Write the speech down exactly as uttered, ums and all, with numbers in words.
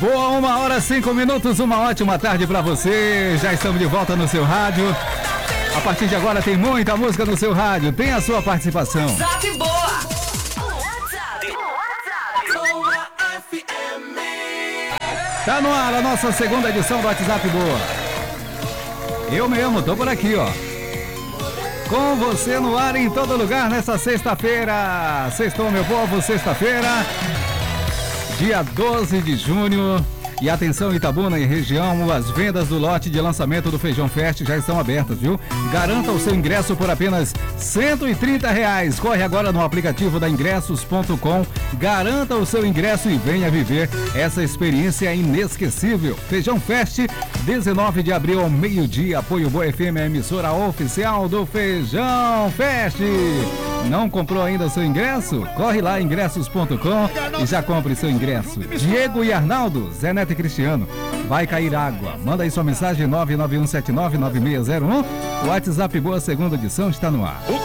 Boa, uma hora, cinco minutos, uma ótima tarde pra você. Já estamos de volta no seu rádio. A partir de agora tem muita música no seu rádio. Tem a sua participação. WhatsApp Boa. Tá no ar a nossa segunda edição do WhatsApp Boa. Eu mesmo, tô por aqui, ó. Com você no ar em todo lugar nessa sexta-feira. Sextou, meu povo, sexta-feira, dia doze de junho. E atenção, Itabuna e região, as vendas do lote de lançamento do Feijão Fest já estão abertas, viu? Garanta o seu ingresso por apenas cento e trinta reais. Corre agora no aplicativo da ingressos ponto com, garanta o seu ingresso e venha viver essa experiência inesquecível. Feijão Fest, dezenove de abril ao meio-dia. Apoio Boa F M, a emissora oficial do Feijão Fest. Não comprou ainda o seu ingresso? Corre lá, ingressos ponto com e já compre seu ingresso. Diego e Arnaldo, Zé Neto e Cristiano, vai cair água. Manda aí sua mensagem nove nove um sete nove nove seis zero um. O WhatsApp Boa segunda edição está no ar.